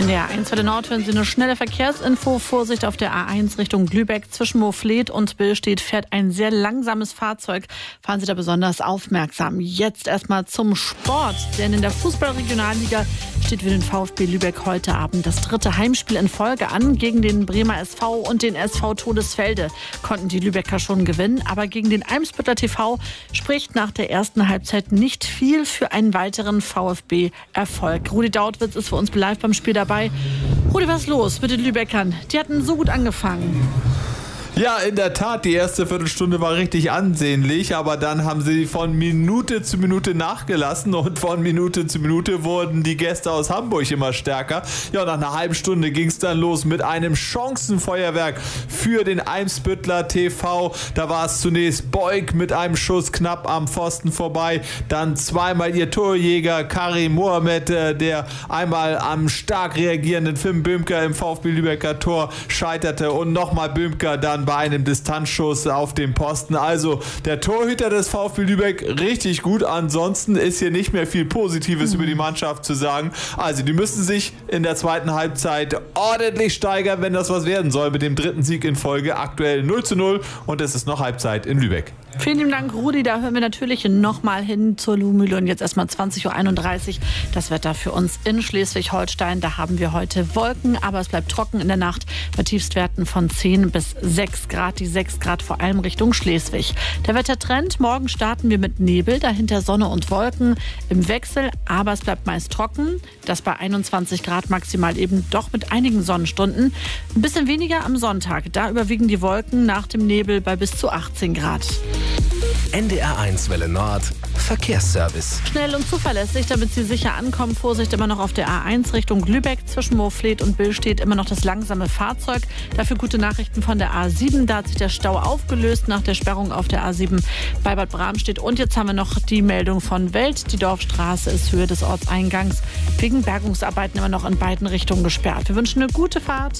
In der A1 Welle Nord hören Sie eine schnelle Verkehrsinfo. Vorsicht auf der A1 Richtung Lübeck. Zwischen Moorfleet und Billstedt fährt ein sehr langsames Fahrzeug. Fahren Sie da besonders aufmerksam. Jetzt erstmal zum Sport. Denn in der Fußball-Regionalliga steht für den VfB Lübeck heute Abend das 3. Heimspiel in Folge an. Gegen den Bremer SV und den SV Todesfelde konnten die Lübecker schon gewinnen. Aber gegen den Eimsbüttler TV spricht nach der ersten Halbzeit nicht viel für einen weiteren VfB-Erfolg. Rudi Dautwitz ist für uns live beim Spiel dabei. Rudi, was ist los mit den Lübeckern? Die hatten so gut angefangen. Ja, in der Tat, die erste Viertelstunde war richtig ansehnlich, aber dann haben sie von Minute zu Minute nachgelassen und von Minute zu Minute wurden die Gäste aus Hamburg immer stärker. Ja, und nach einer halben Stunde ging es dann los mit einem Chancenfeuerwerk für den Eimsbüttler TV. Da war es zunächst Beug mit einem Schuss knapp am Pfosten vorbei, dann zweimal ihr Torjäger Karim Mohamed, der einmal am stark reagierenden Finn Böhmker im VfB Lübecker Tor scheiterte und nochmal Böhmker dann bei einem Distanzschuss auf den Posten. Also der Torhüter des VfB Lübeck richtig gut. Ansonsten ist hier nicht mehr viel Positives über die Mannschaft zu sagen. Also die müssen sich in der zweiten Halbzeit ordentlich steigern, wenn das was werden soll mit dem 3. Sieg in Folge. Aktuell 0:0 und es ist noch Halbzeit in Lübeck. Vielen lieben Dank, Rudi. Da hören wir natürlich nochmal hin zur Luhmühle. Und jetzt erstmal 20.31 Uhr. Das Wetter für uns in Schleswig-Holstein. Da haben wir heute Wolken, aber es bleibt trocken in der Nacht bei Tiefstwerten von 10 bis 6 Grad. Die 6 Grad vor allem Richtung Schleswig. Der Wettertrend: morgen starten wir mit Nebel, dahinter Sonne und Wolken im Wechsel, aber es bleibt meist trocken. Das bei 21 Grad maximal eben doch mit einigen Sonnenstunden. Ein bisschen weniger am Sonntag. Da überwiegen die Wolken nach dem Nebel bei bis zu 18 Grad. NDR1 Welle Nord Verkehrsservice. Schnell und zuverlässig, damit Sie sicher ankommen. Vorsicht immer noch auf der A1 Richtung Lübeck. Zwischen Moorfleet und Billstedt immer noch das langsame Fahrzeug. Dafür gute Nachrichten von der A7. Da hat sich der Stau aufgelöst nach der Sperrung auf der A7 bei Bad Bramstedt. Und jetzt haben wir noch die Meldung von Welt. Die Dorfstraße ist Höhe des Ortseingangs wegen Bergungsarbeiten immer noch in beiden Richtungen gesperrt. Wir wünschen eine gute Fahrt.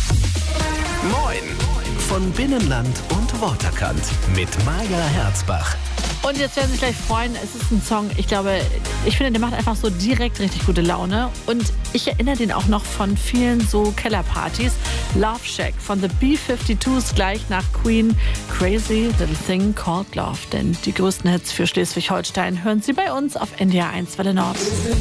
Moin von Binnenland und Waterkant mit Maja Herzbach. Und jetzt werden Sie sich gleich freuen, es ist ein Song, ich finde, der macht einfach so direkt richtig gute Laune. Und ich erinnere den auch noch von vielen so Kellerpartys. Love Shack von The B-52s gleich nach Queen. Crazy Little Thing Called Love. Denn die größten Hits für Schleswig-Holstein hören Sie bei uns auf NDR1 Welle Nord.